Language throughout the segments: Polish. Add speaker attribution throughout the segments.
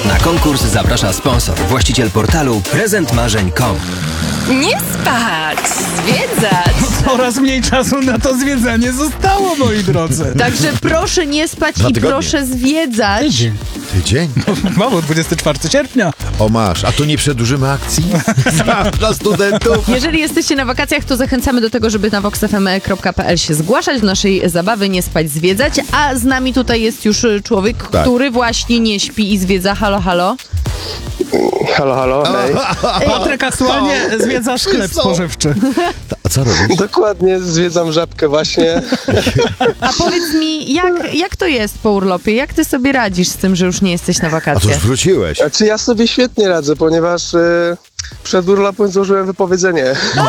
Speaker 1: Na konkurs zaprasza sponsor, właściciel portalu prezentmarzeń.com.
Speaker 2: Nie spać, zwiedzać.
Speaker 3: Coraz mniej czasu na to zwiedzanie zostało, moi drodzy.
Speaker 4: Także proszę nie spać i proszę zwiedzać.
Speaker 5: Tydzień?
Speaker 3: Mało, 24 sierpnia.
Speaker 5: O masz, a to nie przedłużymy akcji? Dla studentów.
Speaker 4: Jeżeli jesteście na wakacjach, to zachęcamy do tego, żeby na voxfm.pl się zgłaszać do naszej zabawy Nie spać, zwiedzać. A z nami tutaj jest już człowiek, który właśnie nie śpi i zwiedza. Halo, halo.
Speaker 6: Halo, halo, hej.
Speaker 3: Patryk, aktualnie zwiedza sklep spożywczy.
Speaker 5: A co robisz?
Speaker 6: Dokładnie, zwiedzam Żabkę właśnie.
Speaker 4: A powiedz mi, jak to jest po urlopie? Jak ty sobie radzisz z tym, że już nie jesteś na
Speaker 5: A to
Speaker 4: wakacjach?
Speaker 5: już wróciłeś.
Speaker 6: Znaczy ja sobie świetnie radzę, ponieważ przed urlopem złożyłem wypowiedzenie.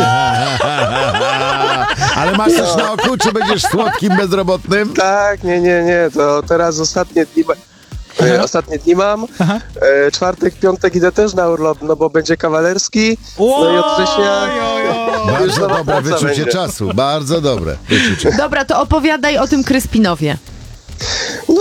Speaker 5: Ale masz coś na oku, czy będziesz słodkim bezrobotnym?
Speaker 6: Tak, nie, to teraz ostatnie dni mam. Czwartek, piątek idę też na urlop, no bo będzie kawalerski. No i od września...
Speaker 5: Bardzo
Speaker 6: nowa
Speaker 5: dobre
Speaker 6: praca
Speaker 5: wyczucie
Speaker 6: będzie.
Speaker 5: czasu, bardzo dobre wyczucie.
Speaker 4: Dobra, to opowiadaj o tym Kryspinowie.
Speaker 6: No,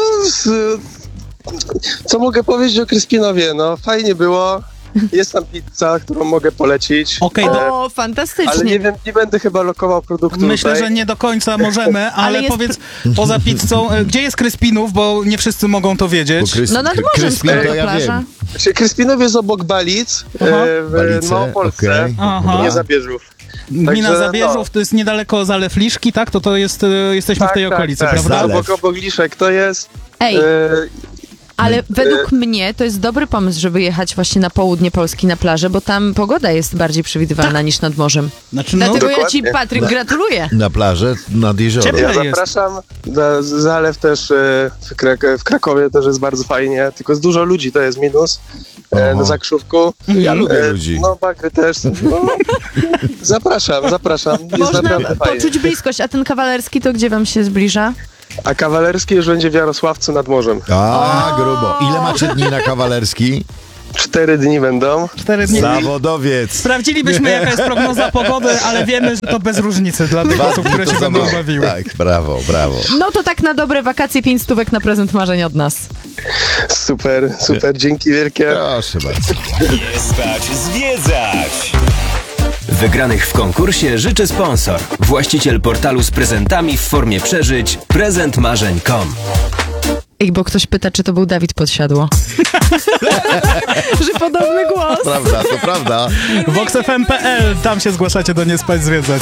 Speaker 6: co mogę powiedzieć o Kryspinowie? No, fajnie było. Jest tam pizza, którą mogę polecić.
Speaker 3: Okej,
Speaker 4: O, fantastycznie.
Speaker 6: Ale nie wiem, nie będę chyba lokował produktu
Speaker 3: myślę,
Speaker 6: tutaj.
Speaker 3: że nie do końca możemy, ale
Speaker 4: jest-
Speaker 3: powiedz poza pizzą, gdzie jest Kryspinów, bo nie wszyscy mogą to wiedzieć.
Speaker 4: No nad morzem
Speaker 5: Crispin to
Speaker 4: skoro
Speaker 5: ja
Speaker 4: plaża.
Speaker 5: wiem.
Speaker 6: Znaczy, Kryspinów jest obok Balic, w
Speaker 5: Balice,
Speaker 6: Małopolsce,
Speaker 5: okej.
Speaker 3: Aha.
Speaker 6: nie Zabierzów.
Speaker 3: Gmina
Speaker 6: Także,
Speaker 3: Zabierzów, to jest niedaleko Zalew Liszki, tak? To jest, jesteśmy w tej okolicy,
Speaker 6: tak,
Speaker 3: prawda?
Speaker 5: Zalew.
Speaker 6: Obok Liszek to jest.
Speaker 4: Ej,
Speaker 6: e,
Speaker 4: ale według mnie to jest dobry pomysł, żeby jechać właśnie na południe Polski na plażę, bo tam pogoda jest bardziej przewidywalna niż nad morzem.
Speaker 3: Znaczy, no,
Speaker 4: Dlatego ja ci,
Speaker 6: dokładnie.
Speaker 4: Patryk, gratuluję.
Speaker 5: Na plażę, nad jezioro.
Speaker 3: Ciepłe.
Speaker 6: ja
Speaker 3: jest.
Speaker 6: zapraszam. Zalew też w Krakowie też jest bardzo fajnie, tylko jest dużo ludzi, to jest minus. Na Zakrzówku.
Speaker 5: Ja lubię ludzi.
Speaker 6: No, Bakry też. No, zapraszam. Jest
Speaker 4: Można
Speaker 6: naprawdę fajnie.
Speaker 4: poczuć bliskość, a ten kawalerski to gdzie wam się zbliża?
Speaker 6: A kawalerski już będzie w Jarosławcu nad morzem.
Speaker 5: A, grubo. Ile macie dni na kawalerski?
Speaker 6: 4 dni będą.
Speaker 3: 4 dni.
Speaker 5: Zawodowiec.
Speaker 3: Sprawdzilibyśmy, jaka jest prognoza pogody, ale wiemy, że to bez różnicy dla tych osób, które się
Speaker 5: To
Speaker 3: będą
Speaker 5: za mało.
Speaker 3: bawiły.
Speaker 5: Tak, brawo.
Speaker 4: No to tak na dobre wakacje, 5 stówek na prezent marzeń od nas.
Speaker 6: Super, dzięki wielkie.
Speaker 5: Proszę bardzo.
Speaker 1: Nie spać, zwiedzać. Wygranych w konkursie życzy sponsor, właściciel portalu z prezentami w formie przeżyć prezentmarzeń.com.
Speaker 4: Ej, bo ktoś pyta, czy to był Dawid Podsiadło. Że podobny głos.
Speaker 5: Prawda, to prawda.
Speaker 3: voxfm.pl, tam się zgłaszacie do Nie spać, zwiedzać.